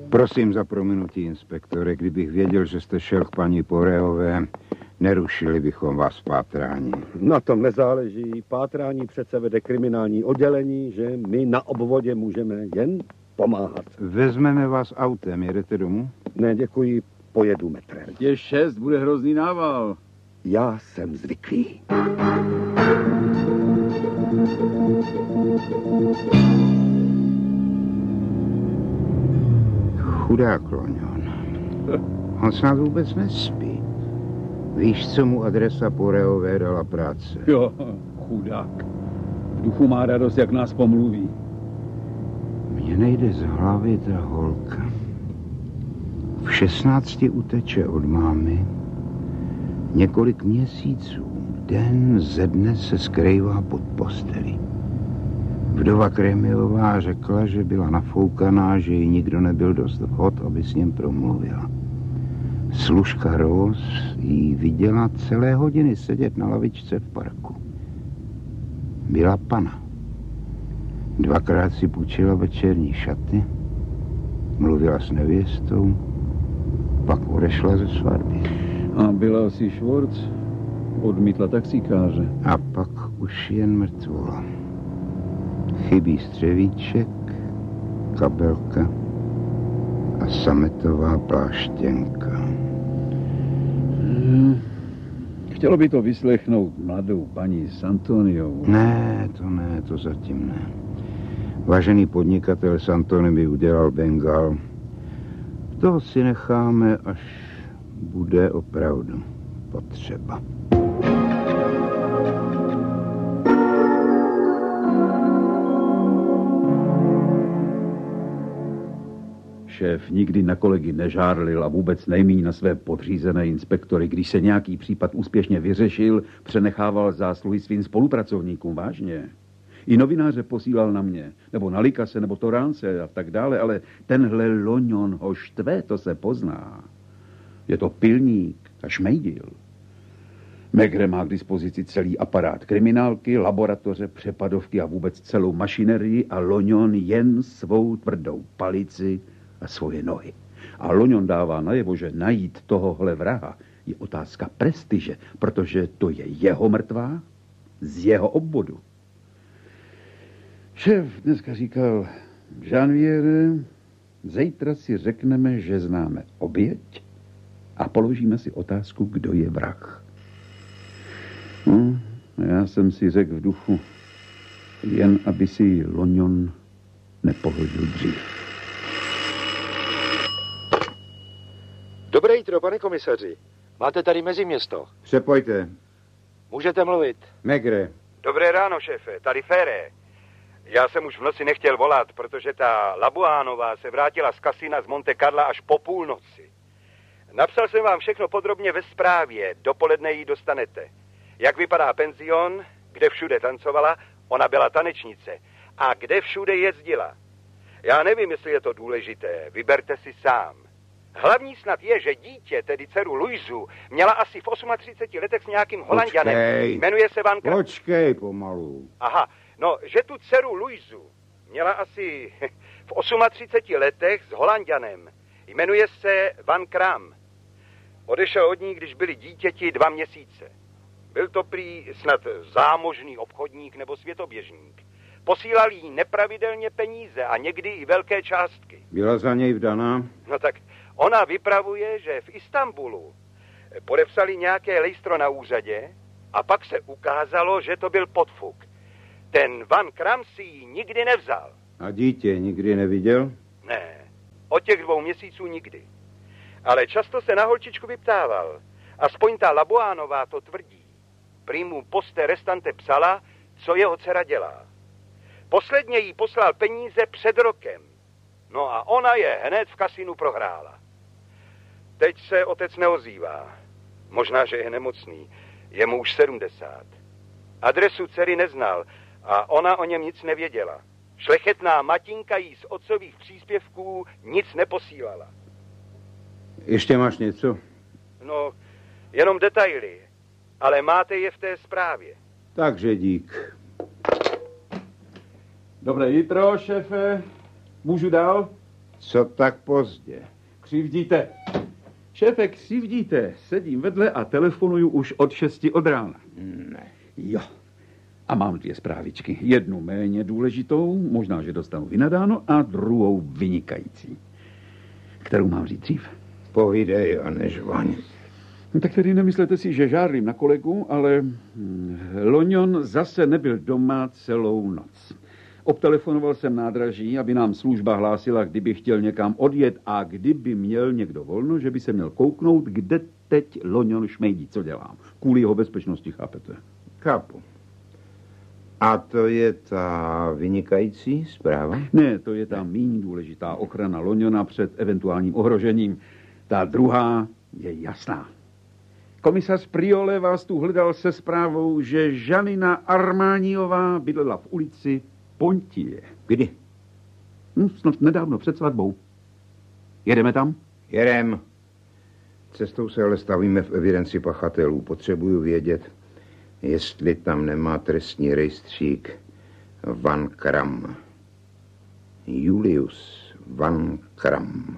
Prosím za prominutí, inspektore. Kdybych věděl, že jste šel k paní Poreové, nerušili bychom vás v pátrání. Na tom nezáleží. Pátrání přece vede kriminální oddělení, že my na obvodě můžeme jen pomáhat. Vezmeme vás autem. Jedete domů? Ne, děkuji, pojedu metrem. Je 6, bude hrozný nával. Já jsem zvyklý. Chudák Loňon. On snad vůbec nespí. Víš, co mu adresa Poreové dala práce? Jo, chudák. V duchu má radost, jak nás pomluví. Mně nejde z hlavy ta holka. V 16 uteče od mámy. Několik měsíců, den ze dne se skrývá pod postelí. Vdova Kremiová řekla, že byla nafoukaná, že jí nikdo nebyl dost vhod, aby s ním promluvila. Služka Rose jí viděla celé hodiny sedět na lavičce v parku. Byla pana. 2krát si půjčila večerní šaty, mluvila s nevěstou, pak odešla ze svatby. A byla asi Schwartz. Odmítla taxikáře. A pak už jen mrtvola. Chybí střevíček, kabelka a sametová pláštěnka. Chtělo by to vyslechnout mladou paní Santoniovou. Ne, to zatím ne. Vážený podnikatel Santoni by udělal Bengal. To si necháme, až bude opravdu potřeba. Šéf nikdy na kolegy nežárlil a vůbec nejméně na své podřízené inspektory. Když se nějaký případ úspěšně vyřešil, přenechával zásluhy svým spolupracovníkům, vážně. I novináře posílal na mě, nebo na Likase, nebo Toránce a tak dále, ale tenhle Loňon ho štve, to se pozná. Je to pilník a šmejdil. Megre má k dispozici celý aparát kriminálky, laboratoře, přepadovky a vůbec celou mašinerii a Loňon jen svou tvrdou palici a svoje nohy. A Loňon dává najevo, že najít tohohle vraha je otázka prestiže, protože to je jeho mrtvá z jeho obvodu. Šéf dneska říkal, Janviere, zítra si řekneme, že známe oběť a položíme si otázku, kdo je vrah. Já jsem si řekl v duchu, jen aby si Loňon nepoložil dřív. Dobré jitro, pane komisaři. Máte tady meziměsto. Přepojte. Můžete mluvit. Megre. Dobré ráno, šéfe. Tady Féré. Já jsem už v noci nechtěl volat, protože ta Labuánová se vrátila z kasína z Monte Carla až po půlnoci. Napsal jsem vám všechno podrobně ve zprávě. Dopoledne ji dostanete. Jak vypadá penzion, kde všude tancovala, ona byla tanečnice. A kde všude jezdila. Já nevím, jestli je to důležité. Vyberte si sám. Hlavní snad je, že dítě, tedy dceru Luizu, měla asi v 38 letech s nějakým Holanďanem. Jmenuje se Van Kram. Počkej pomalu. Aha, no, že tu dceru Luizu měla asi v 38 letech s Holanďanem. Jmenuje se Van Kram. Odešel od ní, když byli dítěti 2 měsíce. Byl to prý snad zámožný obchodník nebo světoběžník. Posílal jí nepravidelně peníze a někdy i velké částky. Byla za něj vdaná? No tak ona vypravuje, že v Istanbulu podepsali nějaké lejstro na úřadě a pak se ukázalo, že to byl podfuk. Ten Van Kram si ji nikdy nevzal. A dítě nikdy neviděl? Ne, od těch 2 měsíců nikdy. Ale často se na holčičku vyptával. Aspoň ta Labuánová to tvrdí. Prý mu poste restante psala, co jeho dcera dělá. Posledně jí poslal peníze před rokem. No a ona je hned v kasinu prohrála. Teď se otec neozývá. Možná, že je nemocný. Je mu už 70. Adresu dcery neznal a ona o něm nic nevěděla. Šlechetná matinka jí z otcových příspěvků nic neposílala. Ještě máš něco? No, jenom detaily. Ale máte je v té zprávě. Takže dík. Dobré jitro, šéfe. Můžu dál? Co tak pozdě? Křivdíte. Šéfe, křivdíte. Sedím vedle a telefonuju už od 6 od rána. Ne. Jo. A mám 2 zprávičky. Jednu méně důležitou, možná, že dostanu vynadáno, a druhou vynikající. Kterou mám říct dřív? Povídej a nežvaň. No, tak tedy nemyslete si, že žárlím na kolegu, ale Loňon zase nebyl doma celou noc. Obtelefonoval jsem nádraží, aby nám služba hlásila, kdyby chtěl někam odjet a kdyby měl někdo volno, že by se měl kouknout, kde teď Loňon šmejdí, co dělám. Kvůli jeho bezpečnosti, chápete? Chápu. A to je ta vynikající zpráva? Ne, to je ta méně důležitá ochrana Loňona před eventuálním ohrožením. Ta druhá je jasná. Komisař Priole vás tu hledal se zprávou, že Žanina Armániová bydlela v ulici Pontie. Kdy? Snad nedávno před svatbou. Jedeme tam? Jedem. Cestou se ale stavíme v evidenci pachatelů. Potřebuju vědět, jestli tam nemá trestní rejstřík Van Kram. Julius Van Kram.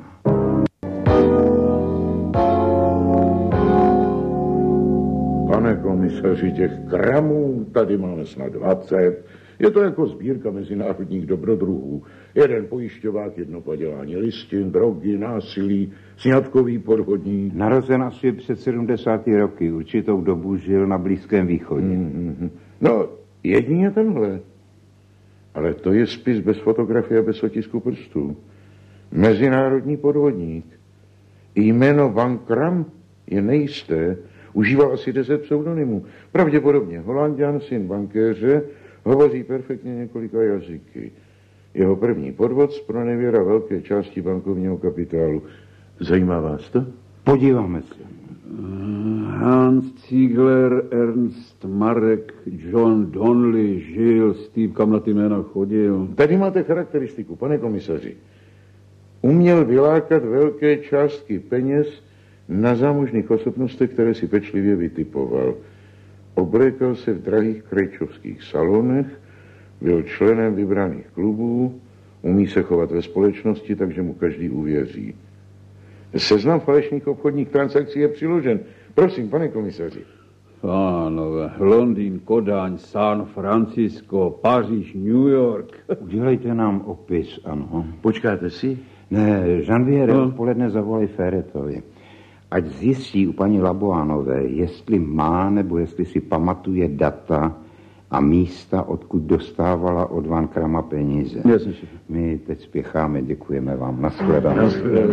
Pane komisaři, těch kramů tady máme snad 20. Je to jako sbírka mezinárodních dobrodruhů. Jeden pojišťovák, jedno padělání listin, drogy, násilí, sňatkový podvodník. Narozen asi před 70 roky. Určitou dobu žil na Blízkém východě. No, jedině tenhle. Ale to je spis bez fotografie a bez otisku prstů. Mezinárodní podvodník. Jméno Van Kram je nejisté. Užíval asi 10 pseudonymů. Pravděpodobně Holanďan, syn bankéře, hovoří perfektně několika jazyky. Jeho první podvod zpronevěra velké části bankovního kapitálu. Zajímá vás to? Podíváme se. Hans Ziegler, Ernst Marek, John Donnelly, Žil, Steve, kam na ty jména chodil. Tady máte charakteristiku, pane komisaři. Uměl vylákat velké částky peněz na zámožných osobnostech, které si pečlivě vytipoval. Oblékal se v drahých krejčovských salonech, byl členem vybraných klubů, umí se chovat ve společnosti, takže mu každý uvěří. Seznam falešných obchodních transakcí je přiložen. Prosím, pane komisaři. Pánové, Londýn, Kodaň, San Francisco, Paříž, New York. Udělejte nám opis, ano. Počkáte si? Ne, Jean-Pierre, odpoledne zavolej Ferretovi. Ať zjistí u paní Laboánové, jestli má nebo jestli si pamatuje data a místa, odkud dostávala od Van Krama peníze. Jasně. My teď spěcháme, děkujeme vám. Nashledanou.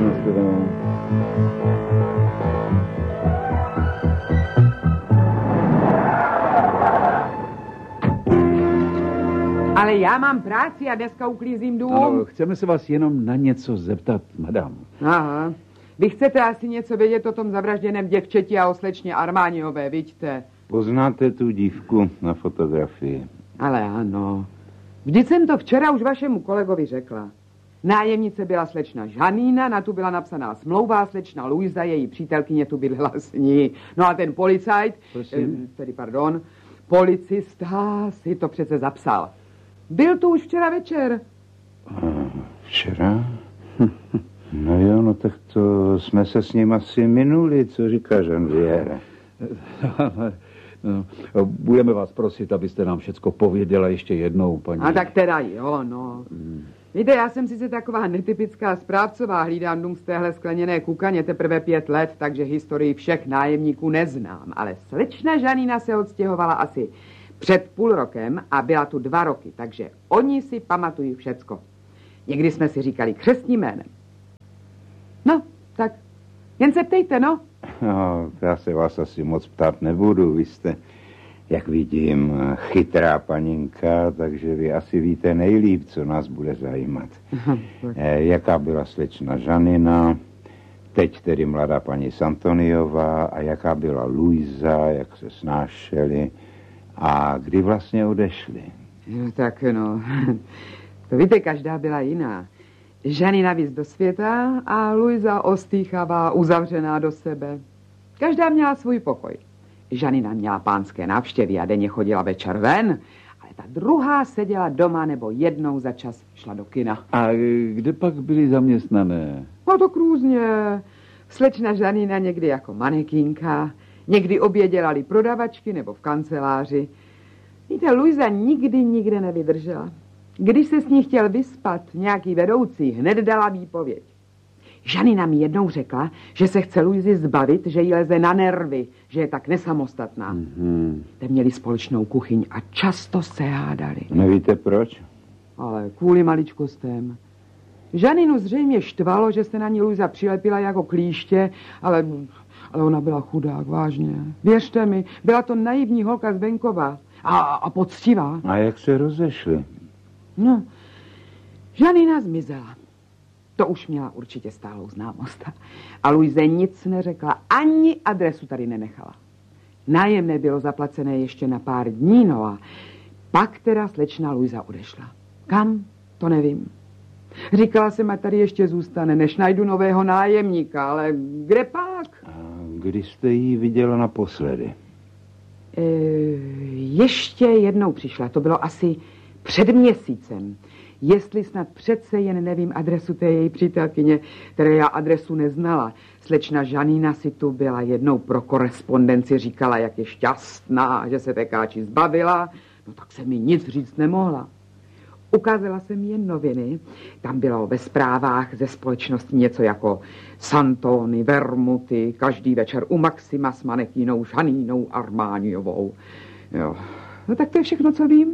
Ale já mám práci a dneska uklízím dům. Ano, chceme se vás jenom na něco zeptat, madam. Aha. Vy chcete asi něco vědět o tom zavražděném děvčeti a o slečně Armániové, vidíte? Poznáte tu dívku na fotografii? Ale ano. Vždyť jsem to včera už vašemu kolegovi řekla. Nájemnice byla slečna Žanína, na tu byla napsaná smlouva, slečna Luisa, její přítelkyně tu bydlela s ní. No a ten policajt, policista si to přece zapsal. Byl tu už včera večer. Včera? No jo, no tak to jsme se s ním asi minuli, co říká Jean-Pierre. No, budeme vás prosit, abyste nám všecko pověděla ještě jednou, paní. A tak teda jo, no. Víte, já jsem sice taková netypická správcová, hlídám dům z téhle skleněné kukaně teprve 5 let, takže historii všech nájemníků neznám. Ale slečna Žanína se odstěhovala asi před půl rokem a byla tu 2 roky, takže oni si pamatují všecko. Někdy jsme si říkali křestním jménem. No, tak jen se ptejte, no. No, já se vás asi moc ptát nebudu, vy jste, jak vidím, chytrá paninka, takže vy asi víte nejlíp, co nás bude zajímat. Jaká byla slečna Žanina, teď tedy mladá paní Santoniová a jaká byla Luisa, jak se snášeli a kdy vlastně odešli. No, tak no, to víte, každá byla jiná. Žanina víc do světa a Luisa ostýchavá, uzavřená do sebe. Každá měla svůj pokoj. Žanina měla pánské návštěvy a denně chodila večer ven, ale ta druhá seděla doma nebo jednou za čas šla do kina. A kde pak byly zaměstnané? No to různě. Slečna Žanína někdy jako manekínka, někdy obě dělali prodavačky nebo v kanceláři. Víte, Luisa nikdy nikde nevydržela. Když se s ní chtěl vyspat nějaký vedoucí, hned dala výpověď. Žanína mi jednou řekla, že se chce Luizy zbavit, že jí leze na nervy, že je tak nesamostatná. Te měli společnou kuchyň a často se hádali. Nevíte proč? Ale kvůli maličkostem. Žaninu zřejmě štvalo, že se na ní Luisa přilepila jako klíště, ale ona byla chudák, vážně. Věřte mi, byla to naivní holka z venkova a poctivá. A jak se rozešli? No, Žanina zmizela. To už měla určitě stálou známost. A Luise nic neřekla, ani adresu tady nenechala. Nájemné bylo zaplacené ještě na pár dní, no a pak teda slečna Luisa odešla. Kam? To nevím. Říkala jsem, ať tady ještě zůstane, než najdu nového nájemníka, ale kde pak? A kdy jste jí viděla naposledy? Ještě jednou přišla, to bylo asi před měsícem. Jestli snad přece jen nevím adresu té její přítelkyně, které já adresu neznala. Slečna Žanína si tu byla jednou pro korespondenci, říkala, jak je šťastná, že se Tekáči zbavila, no tak se mi nic říct nemohla. Ukázala jsem jen noviny, tam bylo ve zprávách ze společnosti něco jako Santony, Vermuty, každý večer u Maxima s manekínou Žanínou Armániovou. Jo. No tak to je všechno, co vím.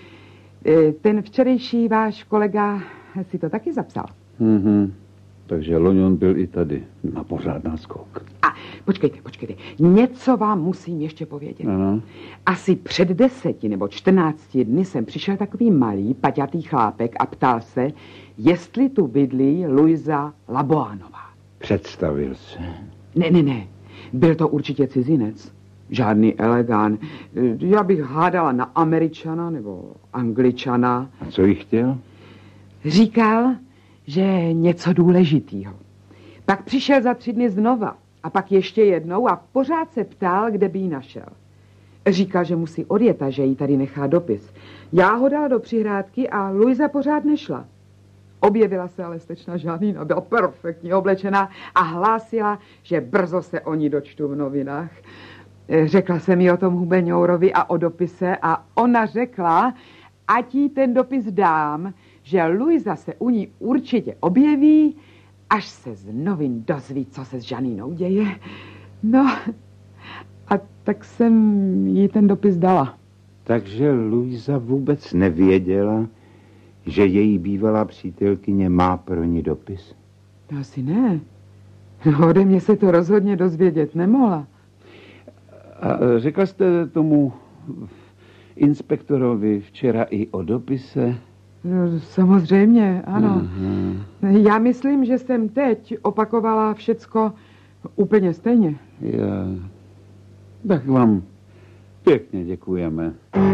Ten včerejší váš kolega si to taky zapsal. Takže Loňon byl i tady na pořád náskok. A počkejte. Něco vám musím ještě povědět. Ano. Asi před 10 nebo 14 dny jsem přišel takový malý, paťatý chlápek a ptal se, jestli tu bydlí Luisa Laboánová. Představil se. Ne. Byl to určitě cizinec. Žádný elegán. Já bych hádala na Američana nebo Angličana. A co jí chtěl? Říkal, že něco důležitýho. Pak přišel za 3 dny znova a pak ještě jednou a pořád se ptal, kde by ji našel. Říkal, že musí odjet a že jí tady nechá dopis. Já ho dala do přihrádky a Luisa pořád nešla. Objevila se ale slečna Žanína, byla perfektně oblečená a hlásila, že brzo se o ní dočtu v novinách. Řekla jsem jí o tom Hubeňourovi a o dopise a ona řekla, ať jí ten dopis dám, že Luisa se u ní určitě objeví, až se z novin dozví, co se s Žanínou děje. No, a tak jsem jí ten dopis dala. Takže Luisa vůbec nevěděla, že její bývalá přítelkyně má pro ní dopis? No asi ne. No, ode mě se to rozhodně dozvědět nemohla. A řekla jste tomu inspektorovi včera i o dopise? No, samozřejmě, ano. Já myslím, že jsem teď opakovala všecko úplně stejně. Tak vám pěkně děkujeme.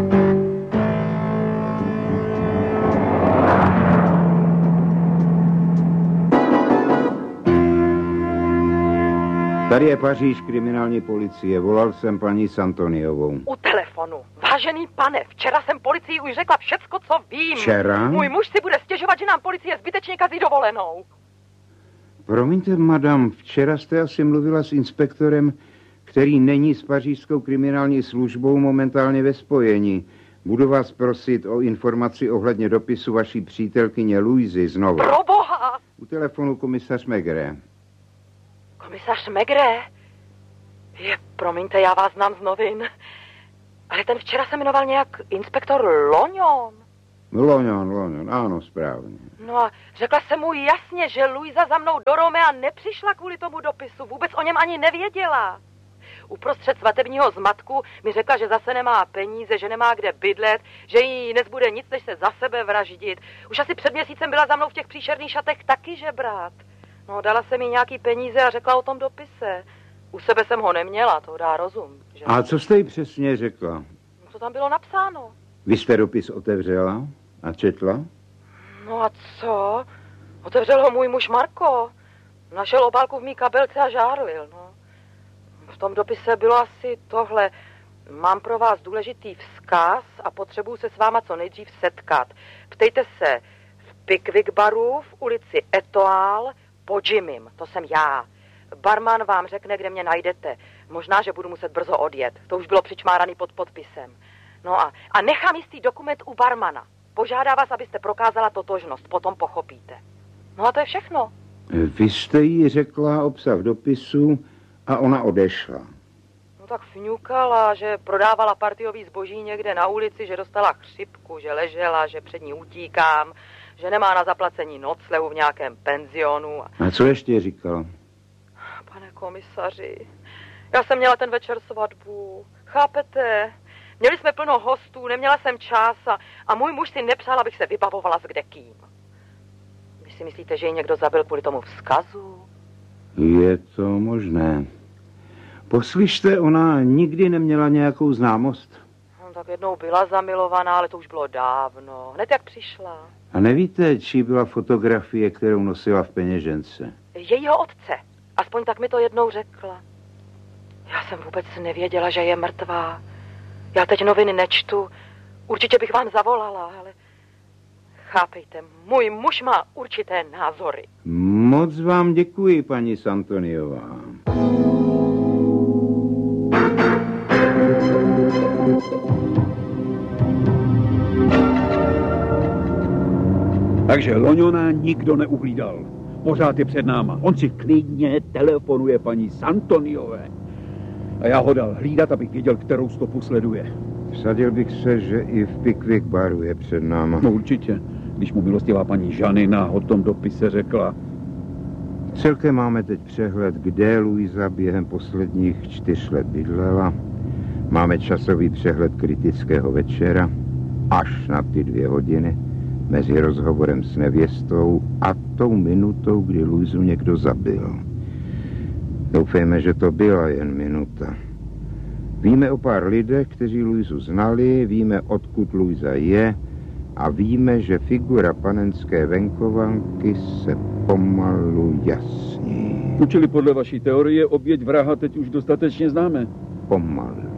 Tady je Paříž, kriminální policie. Volal jsem paní Santoniovou. U telefonu. Vážený pane, včera jsem policii už řekla všecko, co vím. Včera? Můj muž si bude stěžovat, že nám policie zbytečně kazí dovolenou. Promiňte, madam, včera jste asi mluvila s inspektorem, který není s pařížskou kriminální službou momentálně ve spojení. Budu vás prosit o informaci ohledně dopisu vaší přítelkyně Luisy znovu. Proboha! U telefonu komisař Maigret. Komisař Maigret? Promiňte, já vás znám z novin. Ale ten včera se jmenoval nějak inspektor Loňon. Loňon, ano, správně. No a řekla jsem mu jasně, že Luisa za mnou do Romea nepřišla kvůli tomu dopisu. Vůbec o něm ani nevěděla. Uprostřed svatebního zmatku mi řekla, že zase nemá peníze, že nemá kde bydlet, že jí nezbude nic, než se za sebe vraždit. Už asi před měsícem byla za mnou v těch příšerných šatech taky žebrat. No, dala jsem jí nějaký peníze a řekla o tom dopise. U sebe jsem ho neměla, to dá rozum. Že? A co jste jí přesně řekla? Co tam bylo napsáno? Vy jste dopis otevřela a četla? No a co? Otevřel ho můj muž Marko. Našel obálku v mý kabelce a žárlil, no. V tom dopise bylo asi tohle. Mám pro vás důležitý vzkaz a potřebuji se s váma co nejdřív setkat. Ptejte se v Pickwick baru v ulici Etoile po Jimmym, to jsem já. Barman vám řekne, kde mě najdete. Možná, že budu muset brzo odjet. To už bylo přičmáraný pod podpisem. No a nechám jistý dokument u barmana. Požádá vás, abyste prokázala totožnost, potom pochopíte. No a to je všechno. Vy jste jí řekla obsah dopisu a ona odešla. No tak fňukala, že prodávala partiový zboží někde na ulici, že dostala chřipku, že ležela, že před ní utíkám, že nemá na zaplacení noclehu v nějakém penzionu. A co ještě říkala? Pane komisaři, já jsem měla ten večer svatbu. Chápete? Měli jsme plno hostů, neměla jsem čas a můj muž si nepřál, abych se vybavovala s kdekým. Vy si myslíte, že ji někdo zabil kvůli tomu vzkazu? Je to možné. Poslyšte, ona nikdy neměla nějakou známost? No, tak jednou byla zamilovaná, ale to už bylo dávno. Hned jak přišla. A nevíte, čí byla fotografie, kterou nosila v peněžence? Jejího otce. Aspoň tak mi to jednou řekla. Já jsem vůbec nevěděla, že je mrtvá. Já teď noviny nečtu. Určitě bych vám zavolala, ale... Chápejte, můj muž má určité názory. Moc vám děkuji, paní Santoniová. Takže Loňona nikdo neuhlídal. Pořád je před náma. On si klidně telefonuje paní Santoniové. A já ho dal hlídat, abych věděl, kterou stopu sleduje. Vsadil bych se, že i v Pickwick baru je před náma. No určitě, když mu milostivá paní Žanina o tom dopise řekla. Celkem máme teď přehled, kde Luisa během posledních 4 let bydlela. Máme časový přehled kritického večera až na ty 2 hodiny mezi rozhovorem s nevěstou a tou minutou, kdy Luisu někdo zabil. Doufejme, že to byla jen minuta. Víme o pár lidech, kteří Luisu znali, víme, odkud Luisa je a víme, že figura panenské venkovanky se pomalu jasní. Čili podle vaší teorie oběť vraha teď už dostatečně známe. Pomalu.